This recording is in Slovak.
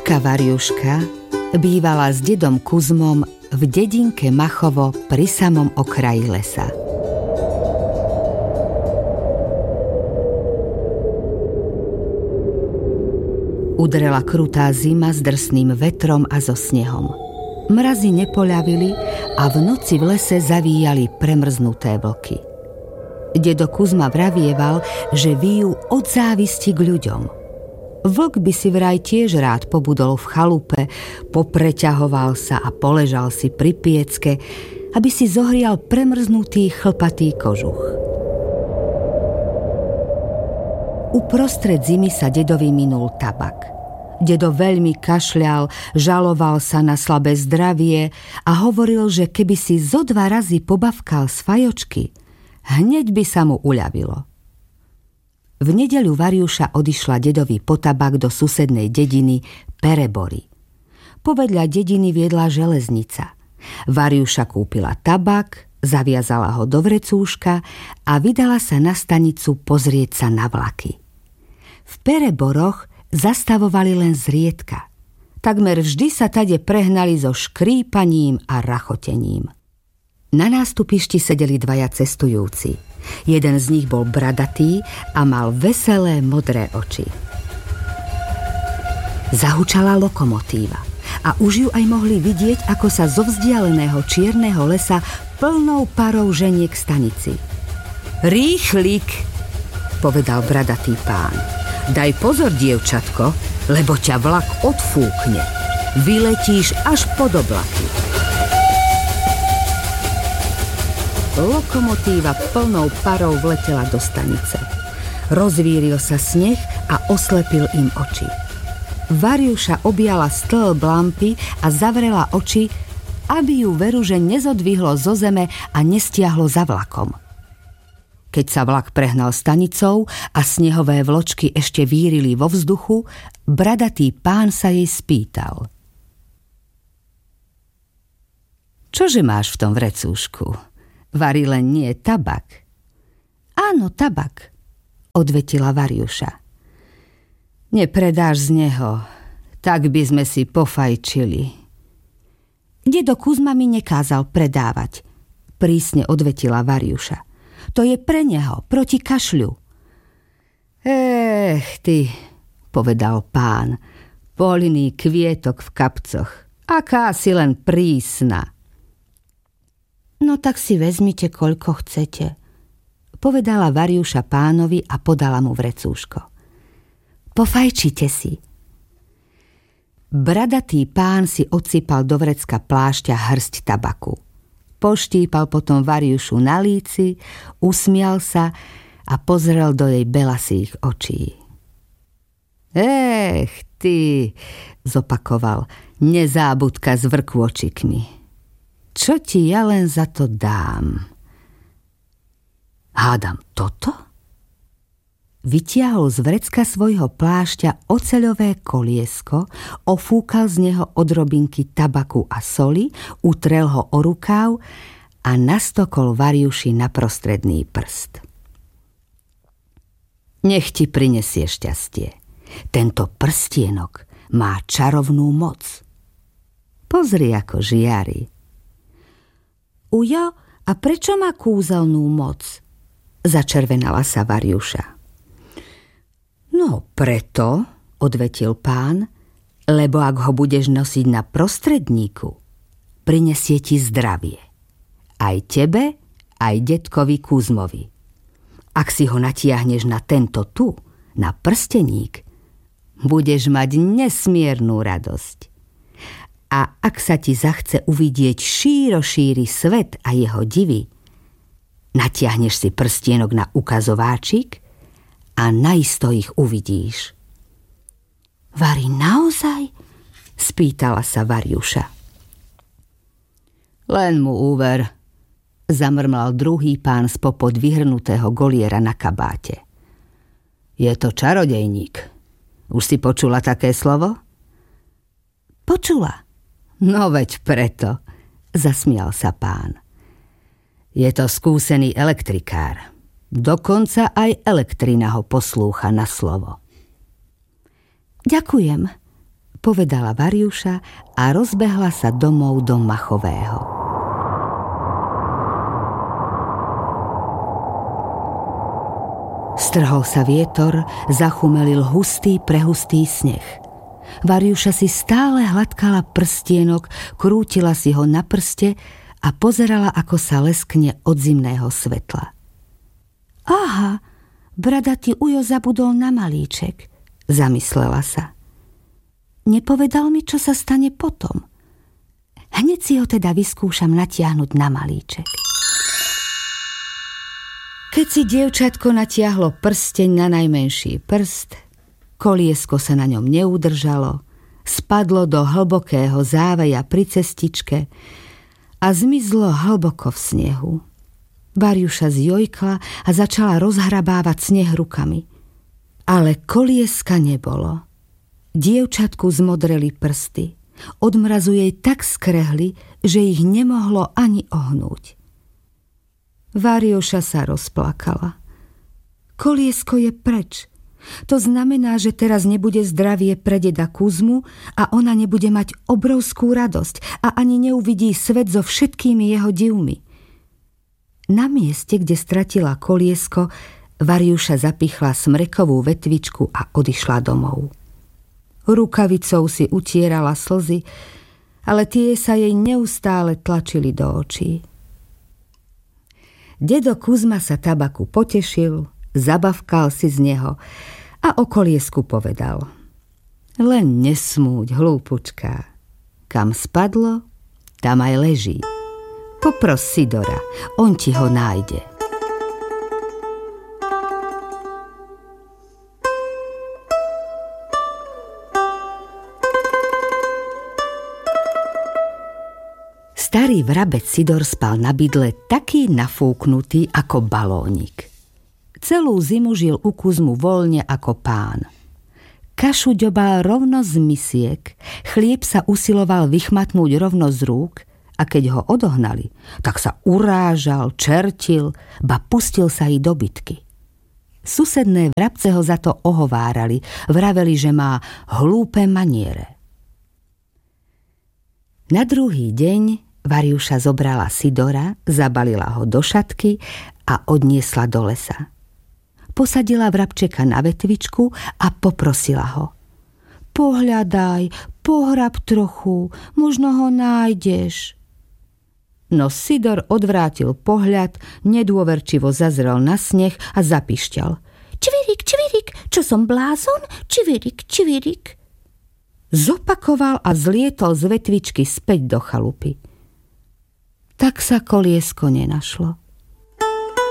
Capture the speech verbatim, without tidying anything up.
Babička Variuška bývala s dedom Kuzmom v dedinke Machovo pri samom okraji lesa. Udrela krutá zima s drsným vetrom a so snehom. Mrazy nepoľavili a v noci v lese zavíjali premrznuté vlky. Dedo Kuzma vravieval, že vyjú od závisti k ľuďom. Vlk by si vraj tiež rád pobudol v chalupe, popreťahoval sa a poležal si pri piecke, aby si zohrial premrznutý chlpatý kožuch. Uprostred zimy sa dedovi minul tabak. Dedo veľmi kašľal, žaloval sa na slabé zdravie a hovoril, že keby si zo dva razy pobavkal z fajočky, hneď by sa mu uľavilo. V nedeľu Variuša odišla dedovi po tabak do susednej dediny Perebory. Povedľa dediny viedla železnica. Variuša kúpila tabak, zaviazala ho do vrecúška a vydala sa na stanicu pozrieť sa na vlaky. V Pereboroch zastavovali len zriedka. Takmer vždy sa tade prehnali so škrípaním a rachotením. Na nástupišti sedeli dvaja cestujúci. Jeden z nich bol bradatý a mal veselé modré oči. Zahučala lokomotíva a už ju aj mohli vidieť, ako sa zo vzdialeného čierneho lesa plnou parou ženie k stanici. Rýchlik, povedal bradatý pán. Daj pozor, dievčatko, lebo ťa vlak odfúkne. Vyletíš až pod oblaky. Lokomotíva plnou parou vletela do stanice. Rozvíril sa sneh a oslepil im oči. Variuša objala stĺp lampy a zavrela oči, aby ju veruže nezodvihlo zo zeme a nestiahlo za vlakom. Keď sa vlak prehnal stanicou a snehové vločky ešte vírili vo vzduchu, bradatý pán sa jej spýtal. Čože máš v tom vrecúšku? Vari len nie tabak. Áno, tabak, odvetila Variuša. Nepredáš z neho, tak by sme si pofajčili. Dedo Kuzma mi nekázal predávať, prísne odvetila Variuša. To je pre neho, proti kašľu. Ech, ty, povedal pán, poliný kvietok v kapcoch. Aká si len prísna. No tak si vezmite, koľko chcete, povedala Variuša pánovi a podala mu vrecúško. Pofajčite si. Bradatý pán si odsypal do vrecka plášťa hrst tabaku. Poštípal potom Variušu na líci, usmial sa a pozrel do jej belasých očí. Ech, ty, zopakoval, nezábudka s vrkôčikmi. Čo ti ja len za to dám? Hádam toto? Vytiahol z vrecka svojho plášťa oceľové koliesko, ofúkal z neho odrobinky tabaku a soli, utrel ho o rukáv a nastokol Variuši na prostredný prst. Nech ti prinesie šťastie. Tento prstienok má čarovnú moc. Pozri, ako žiari. Ujo, a prečo má kúzelnú moc? Začervenala sa Variuša. No preto, odvetil pán, lebo ak ho budeš nosiť na prostredníku, prinesie ti zdravie. Aj tebe, aj detkovi Kuzmovi. Ak si ho natiahneš na tento tu, na prsteník, budeš mať nesmiernu radosť. A ak sa ti zachce uvidieť šíro šíry svet a jeho divy, natiahneš si prstienok na ukazováčik a naisto ich uvidíš. Vari naozaj? Spýtala sa Variuša. Len mu úver, zamrmlal druhý pán spopod vyhrnutého goliera na kabáte. Je to čarodejník. Už si počula také slovo? Počula. No veď preto, zasmial sa pán. Je to skúsený elektrikár. Dokonca aj elektrina ho poslúcha na slovo. Ďakujem, povedala Variuša a rozbehla sa domov do Machového. Strhol sa vietor, zachumelil hustý, prehustý sneh. Variuša si stále hladkala prstienok, krútila si ho na prste a pozerala, ako sa leskne od zimného svetla. Aha, bradatý ujo zabudol na malíček, zamyslela sa. Nepovedal mi, čo sa stane potom. Hneď si ho teda vyskúšam natiahnuť na malíček. Keď si dievčatko natiahlo prsteň na najmenší prst, koliesko sa na ňom neudržalo, spadlo do hlbokého záveja pri cestičke a zmizlo hlboko v snehu. Variuša zjojkla a začala rozhrabávať sneh rukami. Ale kolieska nebolo. Dievčatku zmodreli prsty. Od mrazu jej tak skrehli, že ich nemohlo ani ohnúť. Variuša sa rozplakala. Koliesko je preč. To znamená, že teraz nebude zdravie pre deda Kuzmu a ona nebude mať obrovskú radosť a ani neuvidí svet so všetkými jeho divmi. Na mieste, kde stratila koliesko, Variuša zapichla smrekovú vetvičku a odišla domov. Rukavicou si utierala slzy, ale tie sa jej neustále tlačili do očí. Dedo Kuzma sa tabaku potešil, zabavkal si z neho a o koliesku povedal: Len nesmúď, hlúpučka. Kam spadlo, tam aj leží. Popros Sidora, on ti ho nájde. Starý vrabec Sidor spal na bydle taký nafúknutý ako balónik. Celú zimu žil u Kuzmu voľne ako pán. Kašu ďobal rovno z misiek, chlieb sa usiloval vychmatnúť rovno z rúk a keď ho odohnali, tak sa urážal, čertil, ba pustil sa i do bitky. Susedné vrabce ho za to ohovárali, vraveli, že má hlúpe maniere. Na druhý deň Variuša zobrala Sidora, zabalila ho do šatky a odniesla do lesa. Posadila vrabčeka na vetvičku a poprosila ho: Pohľadaj, pohrab trochu, možno ho nájdeš. No Sidor odvrátil pohľad, nedôverčivo zazrel na sneh a zapišťal: Čvirik, čvirik, čo som blázon? Čvirik, čvirik. Zopakoval a zlietol z vetvičky späť do chalupy. Tak sa koliesko nenašlo.